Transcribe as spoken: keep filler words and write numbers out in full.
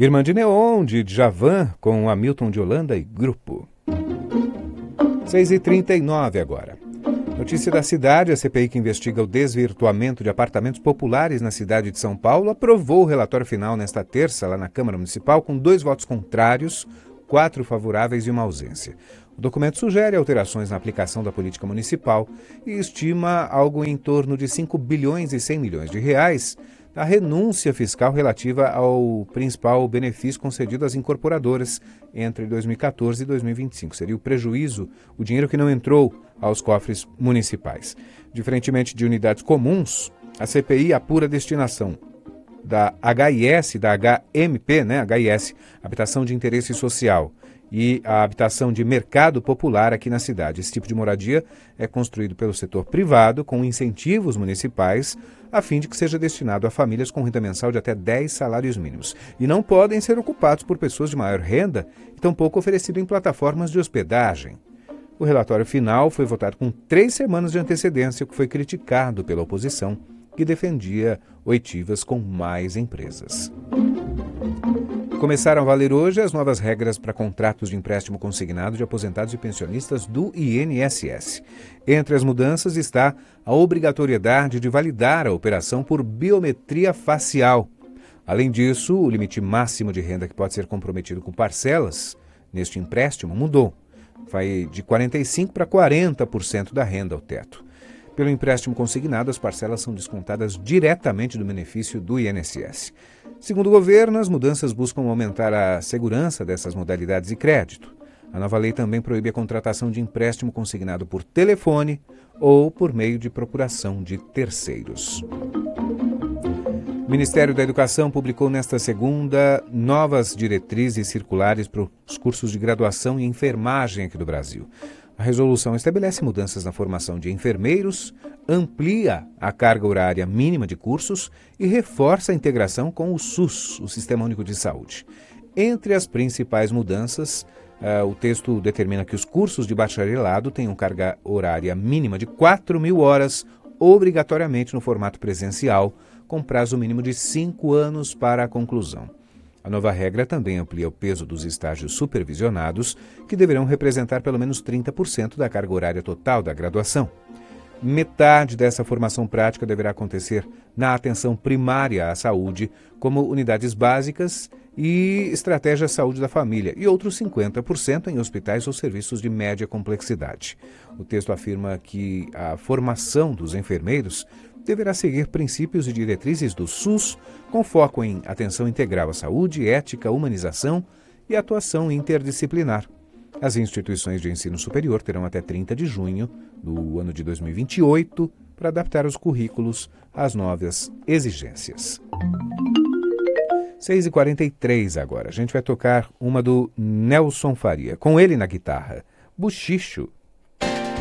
Irmã de Neon, de Djavan, com Hamilton de Holanda e Grupo. seis e trinta e nove agora. Notícia da cidade: a C P I que investiga o desvirtuamento de apartamentos populares na cidade de São Paulo aprovou o relatório final nesta terça, lá na Câmara Municipal, com dois votos contrários, quatro favoráveis e uma ausência. O documento sugere alterações na aplicação da política municipal e estima algo em torno de cinco bilhões e cem milhões de reais da renúncia fiscal relativa ao principal benefício concedido às incorporadoras entre dois mil e catorze e dois mil e vinte e cinco. Seria o prejuízo, o dinheiro que não entrou aos cofres municipais. Diferentemente de unidades comuns, a C P I apura a destinação da H I S, da H M P, né, H I S, Habitação de Interesse Social, e a habitação de mercado popular aqui na cidade. Esse tipo de moradia é construído pelo setor privado com incentivos municipais a fim de que seja destinado a famílias com renda mensal de até dez salários mínimos. E não podem ser ocupados por pessoas de maior renda e tampouco oferecido em plataformas de hospedagem. O relatório final foi votado com três semanas de antecedência, o que foi criticado pela oposição, que defendia oitivas com mais empresas. Começaram a valer hoje as novas regras para contratos de empréstimo consignado de aposentados e pensionistas do I N S S. Entre as mudanças está a obrigatoriedade de validar a operação por biometria facial. Além disso, o limite máximo de renda que pode ser comprometido com parcelas neste empréstimo mudou. Vai de quarenta e cinco por cento para quarenta por cento da renda ao teto. Pelo empréstimo consignado, as parcelas são descontadas diretamente do benefício do I N S S. Segundo o governo, as mudanças buscam aumentar a segurança dessas modalidades de crédito. A nova lei também proíbe a contratação de empréstimo consignado por telefone ou por meio de procuração de terceiros. O Ministério da Educação publicou nesta segunda novas diretrizes circulares para os cursos de graduação em enfermagem aqui do Brasil. A resolução estabelece mudanças na formação de enfermeiros, amplia a carga horária mínima de cursos e reforça a integração com o SUS, o Sistema Único de Saúde. Entre as principais mudanças, uh, o texto determina que os cursos de bacharelado tenham carga horária mínima de quatro mil horas, obrigatoriamente no formato presencial, com prazo mínimo de cinco anos para a conclusão. A nova regra também amplia o peso dos estágios supervisionados, que deverão representar pelo menos trinta por cento da carga horária total da graduação. Metade dessa formação prática deverá acontecer na atenção primária à saúde, como unidades básicas e estratégia saúde da família, e outros cinquenta por cento em hospitais ou serviços de média complexidade. O texto afirma que a formação dos enfermeiros deverá seguir princípios e diretrizes do SUS, com foco em atenção integral à saúde, ética, humanização e atuação interdisciplinar. As instituições de ensino superior terão até trinta de junho do ano de dois mil e vinte e oito para adaptar os currículos às novas exigências. seis e quarenta e três agora. A gente vai tocar uma do Nelson Faria, com ele na guitarra, Buchicho.